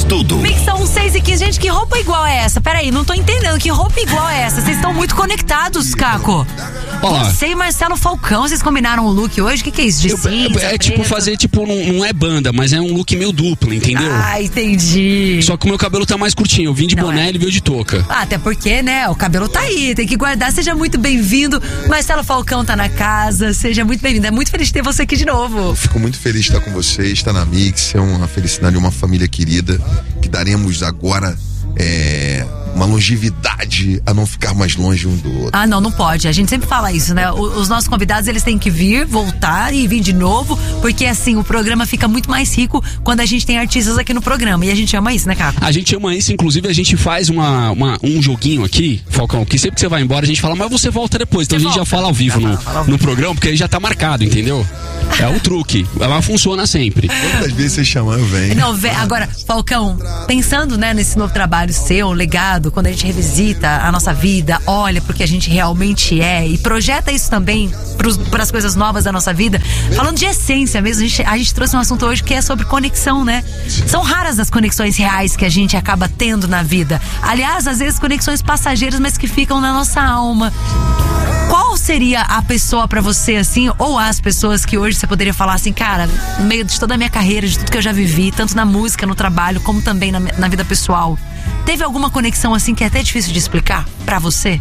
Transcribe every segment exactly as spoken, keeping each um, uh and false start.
Tudo. Mix são seis e quinze. Gente, que roupa igual é essa? Peraí, não tô entendendo. Que roupa igual é essa? Vocês estão muito conectados, Caco. Olá. Você e Marcelo Falcão, vocês combinaram o look hoje? O que, que é isso? De Eu, cinza, é, é preto? tipo fazer, tipo, não, não é banda, mas é um look meio duplo, entendeu? Ah, entendi. Só que o meu cabelo tá mais curtinho. Eu vim de Não boné, é. ele veio de touca. Ah, até porque, né, o cabelo tá aí, tem que guardar. Seja muito bem-vindo. Marcelo Falcão tá na casa, seja muito bem-vindo. É muito feliz de ter você aqui de novo. Fico muito feliz de estar com vocês, estar na Mix, é uma felicidade, uma família querida, que daremos agora é, uma longevidade a não ficar mais longe um do outro. Ah, não, não pode. A gente sempre fala isso, né? O- Os nossos convidados, eles têm que vir, voltar e vir de novo, porque assim, o programa fica muito mais rico quando a gente tem artistas aqui no programa. E a gente ama isso, né, Caco? A gente ama isso, inclusive a gente faz uma, uma- um joguinho aqui, Falcão, que sempre que você vai embora a gente fala, mas você volta depois. Então Você a gente volta. já fala ao vivo Já no, fala, fala ao vivo. no programa, porque aí já tá marcado, entendeu? É o truque. Ela funciona sempre. Quantas vezes vocês chamam, eu venho. Não, vé- agora, Falcão, pensando, né, nesse novo trabalho seu, legado, quando a gente revisita a nossa vida, olha pro que a gente realmente é e projeta isso também para as coisas novas da nossa vida, falando de essência mesmo, a gente, a gente trouxe um assunto hoje que é sobre conexão, né? São raras as conexões reais que a gente acaba tendo na vida. Aliás, às vezes conexões passageiras, mas que ficam na nossa alma. Qual seria a pessoa pra você, assim, ou as pessoas que hoje você poderia falar assim, cara, no meio de toda a minha carreira, de tudo que eu já vivi, tanto na música, no trabalho, como também na, na vida pessoal, teve alguma conexão assim que é até difícil de explicar pra você?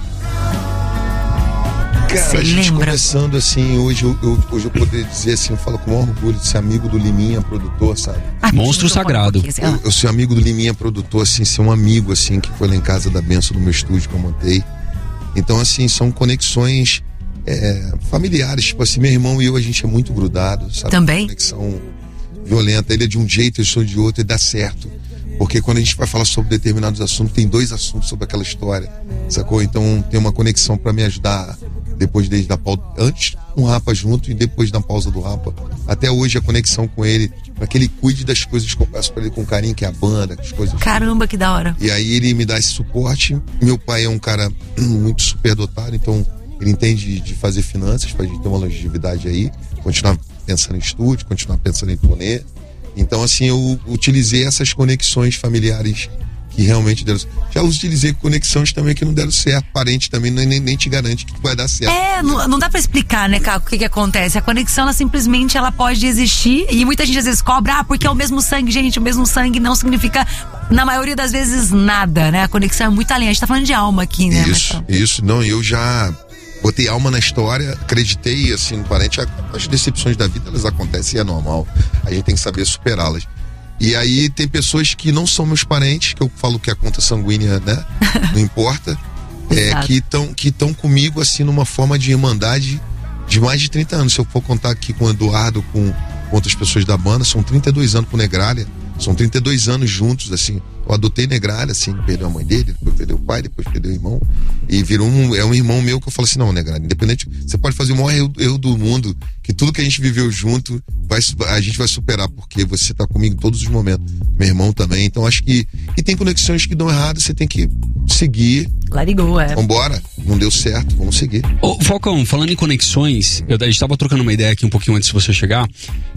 Cara, Você a gente lembra? conversando assim, hoje eu, eu- hoje eu poderia dizer assim, eu falo com o maior orgulho de ser amigo do Liminha, produtor, sabe? Aqui, Monstro microfone sagrado. um pouquinho, assim, Eu, ó. eu ser amigo do Liminha, produtor, assim, ser um amigo, assim, que foi lá em casa da benção do meu estúdio que eu montei. Então, assim, são conexões é, familiares, tipo assim, meu irmão e eu, a gente é muito grudado, sabe? Também? Uma conexão violenta, ele é de um jeito, eu sou de outro, e dá certo. Porque quando a gente vai falar sobre determinados assuntos, tem dois assuntos sobre aquela história, sacou? Então tem uma conexão pra me ajudar depois desde a pausa, antes um Rapa junto e depois da pausa do Rapa. Até hoje a conexão com ele, pra que ele cuide das coisas que eu peço pra ele com carinho, que é a banda, as coisas. Caramba, que da hora. E aí ele me dá esse suporte. Meu pai é um cara muito superdotado, então ele entende de fazer finanças pra gente ter uma longevidade aí, continuar pensando em estúdio, continuar pensando em turnê. Então, assim, eu utilizei essas conexões familiares que realmente deram certo. Já utilizei conexões também que não deram certo. Parente também nem, nem te garante que vai dar certo. É, não, não dá pra explicar, né, Caco, o que que acontece. A conexão, ela simplesmente, ela pode existir e muita gente às vezes cobra, ah, porque é o mesmo sangue. Gente, o mesmo sangue não significa, na maioria das vezes, nada, né? A conexão é muito além. A gente tá falando de alma aqui, né, Isso, Marcelo? isso. Não, eu já botei alma na história, acreditei, assim, no parente. As decepções da vida, elas acontecem e é normal. A gente tem que saber superá-las. E aí tem pessoas que não são meus parentes, que eu falo que a conta sanguínea, né? Não importa. É, Exato. que estão que estão comigo, assim, numa forma de irmandade de mais de trinta anos. Se eu for contar aqui com o Eduardo, com, com outras pessoas da banda, são trinta e dois anos com Negralha. São trinta e dois anos juntos, assim. Eu adotei Negralha, assim, perdeu a mãe dele, depois perdeu o pai, depois perdeu o irmão. E virou um, é um irmão meu que eu falo assim, não, Negralha, independente, você pode fazer o maior erro, erro do mundo, que tudo que a gente viveu junto, vai, a gente vai superar, porque você tá comigo em todos os momentos. Meu irmão também, então acho que, e tem conexões que dão errado, você tem que seguir, Let it go, é. vambora, não deu certo, vamos seguir. Ô, Falcão, falando em conexões, eu, a gente tava trocando uma ideia aqui um pouquinho antes de você chegar,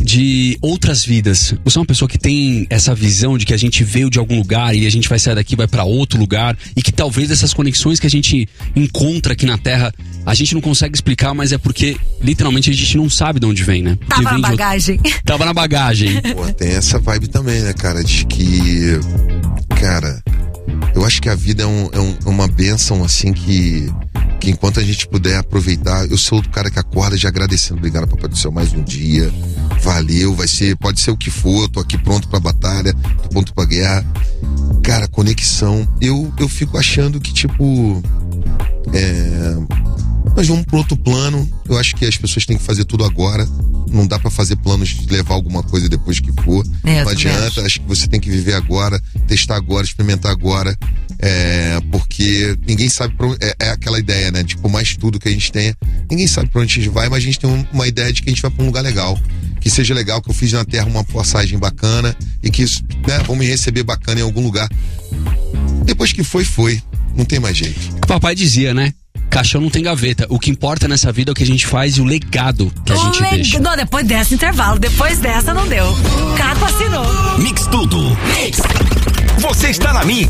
de outras vidas. Você é uma pessoa que tem essa visão de que a gente veio de algum lugar e a gente vai sair daqui, vai pra outro lugar, e que talvez essas conexões que a gente encontra aqui na Terra, a gente não consegue explicar, mas é porque literalmente a gente não sabe de onde vem, né? Porque Tava na vem de outro- bagagem. Tava na bagagem. Pô, tem essa vibe também, né, cara? De que, cara, eu acho que a vida é, um, é, um, é uma bênção, assim, que, que enquanto a gente puder aproveitar, eu sou o cara que acorda já agradecendo, obrigado, Papai do Céu, mais um dia, valeu, vai ser, pode ser o que for, eu tô aqui pronto pra batalha, tô pronto pra guerra. Cara, conexão, eu, eu fico achando que, tipo, é... nós vamos pro outro plano. Eu acho que as pessoas têm que fazer tudo agora. Não dá pra fazer planos de levar alguma coisa depois que for. É, eu não também adianta. acho. Acho que você tem que viver agora, testar agora, experimentar agora. É, porque ninguém sabe pra onde, é, é aquela ideia, né? Tipo, mais tudo que a gente tem. Ninguém sabe pra onde a gente vai, mas a gente tem um, uma ideia de que a gente vai pra um lugar legal. Que seja legal, que eu fiz na Terra uma passagem bacana e que, né, vão me receber bacana em algum lugar. Depois que foi, foi. Não tem mais jeito. O papai dizia, né? Caixão não tem gaveta. O que importa nessa vida é o que a gente faz e o legado que a O gente leg- deixa. Não, depois dessa intervalo, depois dessa não deu. Caco assinou. Mix Tudo. Mix. está na Mix.